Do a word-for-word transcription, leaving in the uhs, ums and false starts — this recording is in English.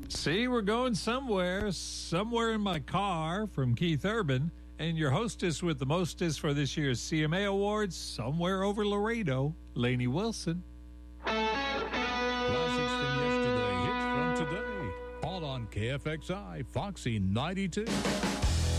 See, we're going somewhere, somewhere in my car from Keith Urban, and your hostess with the mostest for this year's C M A Awards, somewhere over Laredo, Lainey Wilson. Classics from yesterday, hits from today, all on K F X I, Foxy ninety-two.